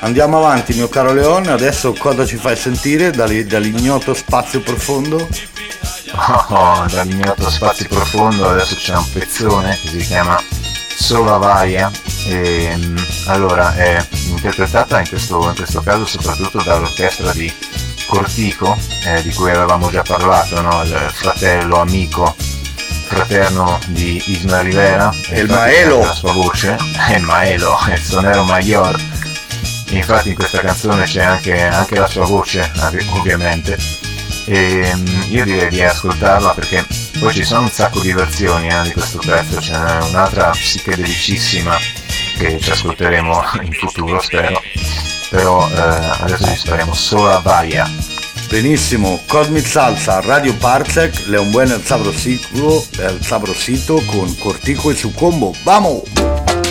Andiamo avanti, mio caro Leone, adesso cosa ci fai sentire dall'ignoto spazio profondo? Oh, dall'ignoto spazio profondo adesso c'è un pezzone che si chiama Solo Avaia, e allora è interpretata in questo caso soprattutto dall'orchestra di Cortico, di cui avevamo già parlato, no? Il fratello amico fraterno di Isma Rivera, e il Maelo, la sua voce è Maelo, il sonero Mayor. Infatti in questa canzone c'è anche la sua voce, ovviamente, e io direi di ascoltarla perché poi ci sono un sacco di versioni di questo pezzo. C'è un'altra psichedelicissima che ci ascolteremo in futuro, spero, però adesso ci spariamo solo a Vaia. Benissimo, Cosmic Salsa, Radio Parsec, Leon Bueno el Sabrosito con Cortico e su combo, vamos!